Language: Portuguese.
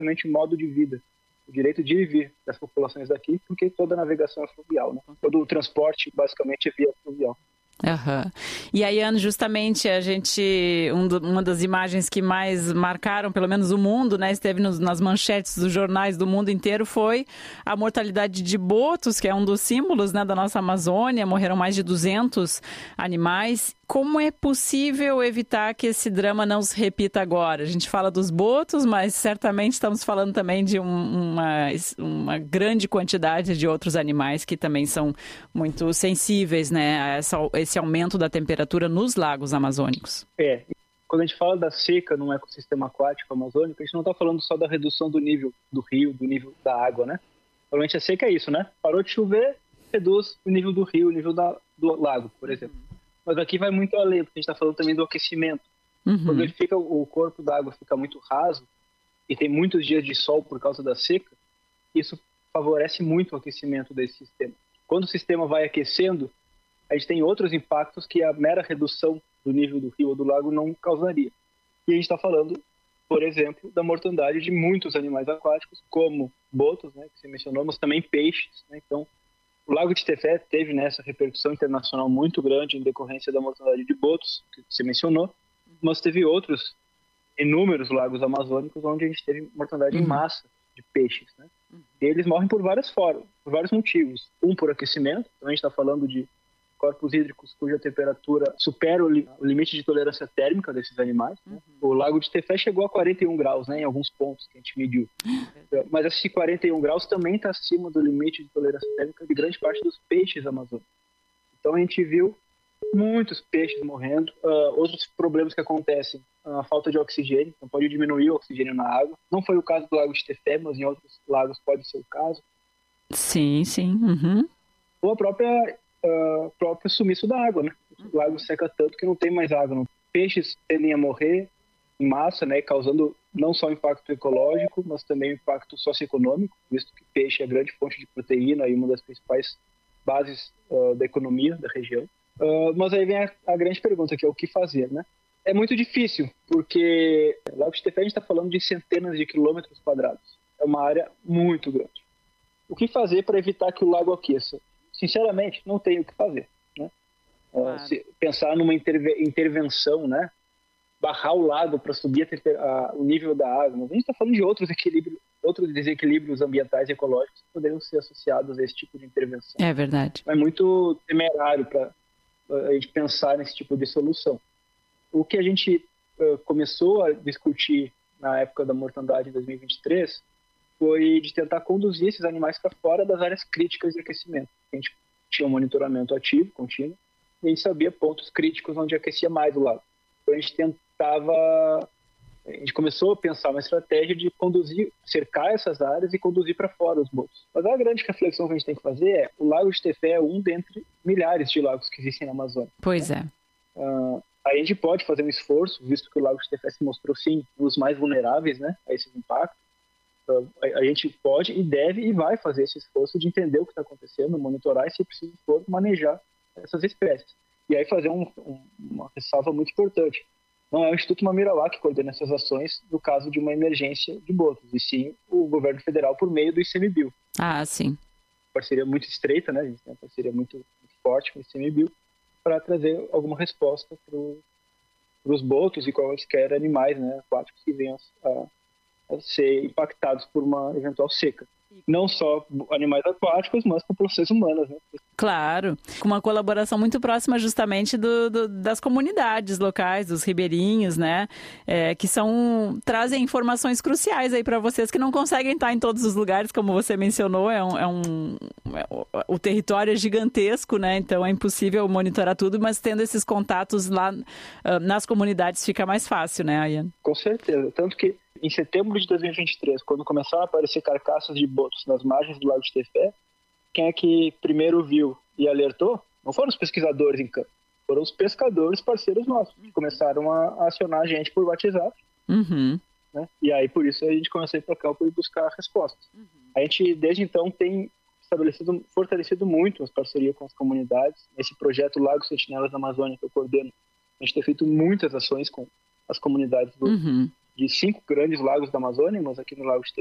basicamente o modo de vida, o direito de ir e vir das populações daqui, porque toda a navegação é fluvial, né? Todo o transporte, basicamente, é via fluvial. Uhum. E aí, Ana, justamente uma das imagens que mais marcaram, pelo menos o mundo, né, esteve nas manchetes dos jornais do mundo inteiro, foi a mortalidade de botos, que é um dos símbolos, né, da nossa Amazônia. Morreram mais de 200 animais. Como é possível evitar que esse drama não se repita agora? A gente fala dos botos, mas certamente estamos falando também de uma grande quantidade de outros animais que também são muito sensíveis, né, a esse aumento da temperatura nos lagos amazônicos. Quando a gente fala da seca num ecossistema aquático amazônico, a gente não está falando só da redução do nível do rio, do nível da água, né? Provavelmente a seca é isso, né? Parou de chover, reduz o nível do rio, o nível do lago, por exemplo. Mas aqui vai muito além, porque a gente está falando também do aquecimento. Quando o corpo da água fica muito raso e tem muitos dias de sol por causa da seca, isso favorece muito o aquecimento desse sistema. Quando o sistema vai aquecendo, a gente tem outros impactos que a mera redução do nível do rio ou do lago não causaria. E a gente está falando, por exemplo, da mortandade de muitos animais aquáticos, como botos, né, que você mencionou, mas também peixes, né? Então, o Lago de Tefé teve nessa repercussão internacional muito grande em decorrência da mortandade de botos, que você mencionou, mas teve outros inúmeros lagos amazônicos onde a gente teve mortandade em massa de peixes, né? E eles morrem por várias formas, por vários motivos. Um, por aquecimento, então a gente está falando de corpos hídricos cuja temperatura supera o limite de tolerância térmica desses animais, né? O Lago de Tefé chegou a 41 graus, né, em alguns pontos que a gente mediu. Mas esse 41 graus também está acima do limite de tolerância térmica de grande parte dos peixes amazônicos. Então a gente viu muitos peixes morrendo. Outros problemas que acontecem, a falta de oxigênio, então pode diminuir o oxigênio na água. Não foi o caso do Lago de Tefé, mas em outros lagos pode ser o caso. Sim. Ou a próprio sumiço da água, né? O lago seca tanto que não tem mais água. Peixes tendem a morrer em massa, né? Causando não só impacto ecológico, mas também impacto socioeconômico, visto que peixe é a grande fonte de proteína e uma das principais bases da economia da região. Mas aí vem a grande pergunta, que é o que fazer, né? É muito difícil, porque o Lago de Tefé a gente está falando de centenas de quilômetros quadrados. É uma área muito grande. O que fazer para evitar que o lago aqueça? Sinceramente, não tem o que fazer, né? Claro. Se pensar numa intervenção, né? Barrar o lago para subir o nível da água. Mas a gente está falando de outros desequilíbrios ambientais e ecológicos que poderiam ser associados a esse tipo de intervenção. É verdade. É muito temerário para a gente pensar nesse tipo de solução. O que a gente começou a discutir na época da mortandade em 2023 foi de tentar conduzir esses animais para fora das áreas críticas de aquecimento. A gente tinha um monitoramento ativo, contínuo, e a gente sabia pontos críticos onde aquecia mais o lago. Então a gente começou a pensar uma estratégia de cercar essas áreas e conduzir para fora os botos. Mas a grande reflexão que a gente tem que fazer é: o Lago de Tefé é um dentre milhares de lagos que existem na Amazônia. Pois né? Aí a gente pode fazer um esforço, visto que o Lago de Tefé se mostrou, sim, um dos mais vulneráveis, né, a esses impactos. A gente pode e deve e vai fazer esse esforço de entender o que está acontecendo, monitorar e, se preciso for, manejar essas espécies. E aí fazer uma ressalva muito importante: não é o Instituto Mamirauá que coordena essas ações no caso de uma emergência de botos, e sim o governo federal por meio do ICMBio. Sim. Parceria muito estreita, né? A gente tem uma parceria muito forte com o ICMBio para trazer alguma resposta para os botos e quaisquer animais, né, aquáticos que venham a ser impactados por uma eventual seca. Não só animais aquáticos, mas populações humanas, né? Claro, com uma colaboração muito próxima justamente das comunidades locais, dos ribeirinhos, né? Que trazem informações cruciais aí para vocês que não conseguem estar em todos os lugares, como você mencionou. O território é gigantesco, né? Então é impossível monitorar tudo, mas tendo esses contatos lá nas comunidades fica mais fácil, né, Ian? Com certeza, tanto que em setembro de 2023, quando começaram a aparecer carcaças de botos nas margens do Lago de Tefé, quem é que primeiro viu e alertou não foram os pesquisadores em campo, foram os pescadores parceiros nossos, que começaram a acionar a gente por WhatsApp. Né? E aí, por isso, a gente começou a ir para campo e buscar respostas. A gente, desde então, tem fortalecido muito as parcerias com as comunidades. Esse projeto Lago Sentinelas da Amazônia, que eu coordeno, a gente tem feito muitas ações com as comunidades de 5 grandes lagos da Amazônia, mas aqui no Lago